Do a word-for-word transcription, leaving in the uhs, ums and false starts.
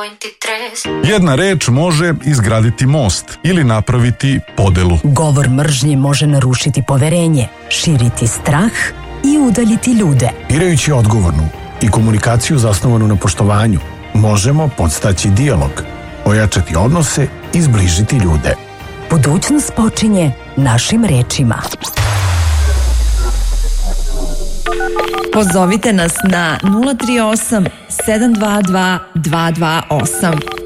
Jedna reč može izgraditi most ili napraviti podelu. Govor mržnje može narušiti poverenje, širiti strah i udaljiti ljude. Birajući odgovornu i komunikaciju zasnovanu na poštovanju, možemo podstaći dijalog, ojačati odnose i zbližiti ljude. Budućnost počinje našim rečima. Pozovite nas na nula tri osam sedam dva dva dva dva osam.